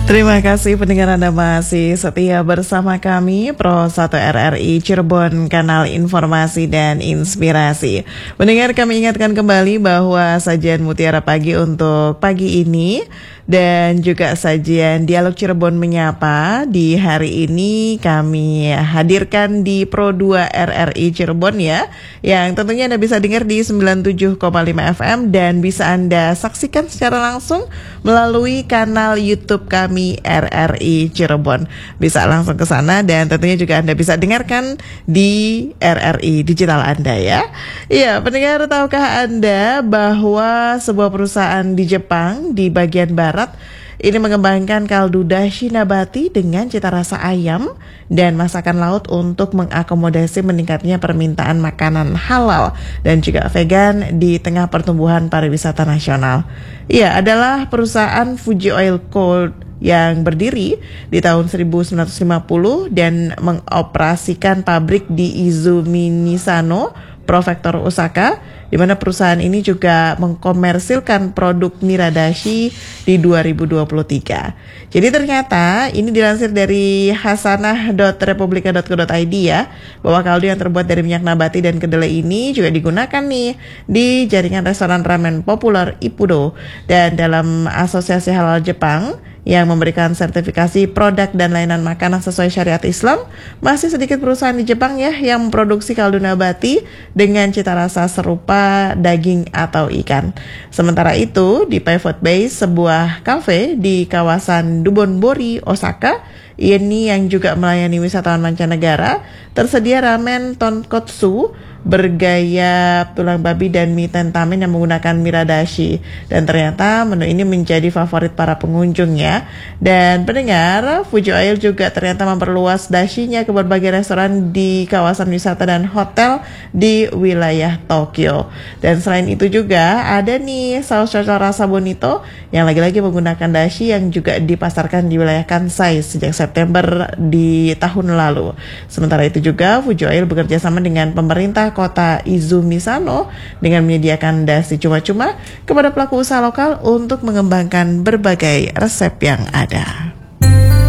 Terima kasih pendengar Anda masih setia bersama kami Pro 1 RRI Cirebon, kanal informasi dan inspirasi. Pendengar, kami ingatkan kembali bahwa sajian Mutiara Pagi untuk pagi ini dan juga sajian Dialog Cirebon Menyapa di hari ini kami hadirkan di Pro 2 RRI Cirebon ya, yang tentunya Anda bisa dengar di 97,5 FM dan bisa Anda saksikan secara langsung melalui kanal YouTube kami RRI Cirebon. Bisa langsung ke sana dan tentunya juga Anda bisa dengarkan di RRI digital Anda ya. Iya, pendengar, tahukah Anda bahwa sebuah perusahaan di Jepang di bagian barat ini mengembangkan kaldu dashi nabati dengan cita rasa ayam dan masakan laut untuk mengakomodasi meningkatnya permintaan makanan halal dan juga vegan di tengah pertumbuhan pariwisata nasional. Ia adalah perusahaan Fuji Oil Co. yang berdiri di tahun 1950 dan mengoperasikan pabrik di Izumi Nisano, Prefektur Osaka, di mana perusahaan ini juga mengkomersilkan produk niradashi di 2023. Jadi ternyata ini dilansir dari hasanah.republika.co.id ya, bahwa kaldu yang terbuat dari minyak nabati dan kedelai ini juga digunakan nih di jaringan restoran ramen populer Ippudo, dan dalam Asosiasi Halal Jepang yang memberikan sertifikasi produk dan layanan makanan sesuai syariat Islam, masih sedikit perusahaan di Jepang ya yang memproduksi kaldu nabati dengan cita rasa serupa daging atau ikan. Sementara itu, di Pivot Base, sebuah kafe di kawasan Dubonbori, Osaka, ini yang juga melayani wisatawan mancanegara, tersedia ramen tonkotsu bergaya tulang babi dan mie tentamen yang menggunakan miradashi, dan ternyata menu ini menjadi favorit para pengunjung ya. Dan pendengar, Fuji Oil juga ternyata memperluas dashinya ke berbagai restoran di kawasan wisata dan hotel di wilayah Tokyo. Dan selain itu juga ada nih saus cocol rasa bonito yang lagi-lagi menggunakan dashi yang juga dipasarkan di wilayah Kansai sejak September di tahun lalu. Sementara itu juga Fuji Oil bekerja sama dengan pemerintah kota Izumi Sano dengan menyediakan dashi cuma-cuma kepada pelaku usaha lokal untuk mengembangkan berbagai resep yang ada.